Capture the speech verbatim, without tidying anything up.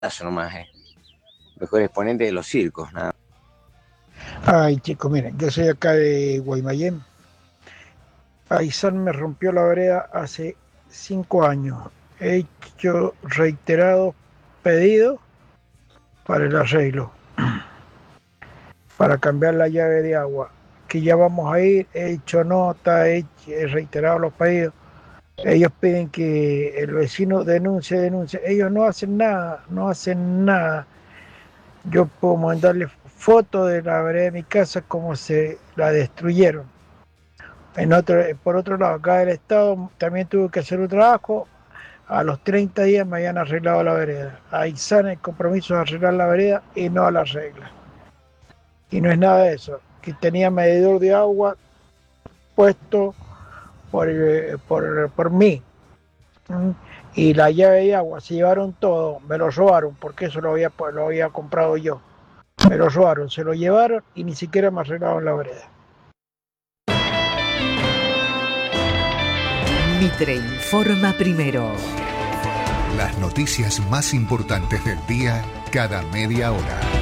Eso nomás es. Mejor exponente de los circos, nada. Ay, chicos, miren, yo soy acá de Guaymallén. Aysán me rompió la vereda hace cinco años. He hecho reiterados pedidos para el arreglo, para cambiar la llave de agua. Que ya vamos a ir, he hecho nota, he, he reiterado los pedidos. Ellos piden que el vecino denuncie, denuncie. Ellos no hacen nada, no hacen nada. Yo puedo mandarles fotos de la vereda de mi casa como se la destruyeron. En otro, por otro lado, acá del Estado también tuve que hacer un trabajo. A los treinta días me habían arreglado la vereda. Ahí sana el compromiso de arreglar la vereda y no la regla. Y no es nada de eso. Que tenía medidor de agua puesto por, eh, por, por mí. ¿Mm? Y la llave de agua se llevaron todo, me lo robaron, porque eso lo había, pues, lo había comprado yo. Me lo robaron, se lo llevaron y ni siquiera me arreglaron la vereda. Mitre informa primero. Las noticias más importantes del día cada media hora.